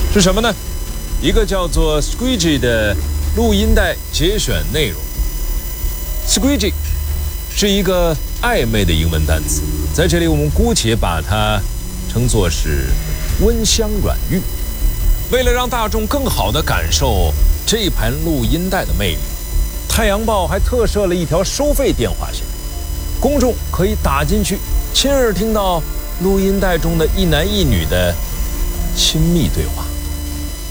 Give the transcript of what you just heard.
是什么呢？一个叫做 Squeegee 的录音带节选内容。Squeegee 是一个暧昧的英文单词，在这里我们姑且把它称作是温香软玉。为了让大众更好地感受这盘录音带的魅力，太阳报还特设了一条收费电话线，公众可以打进去，亲耳听到录音带中的一男一女的亲密对话。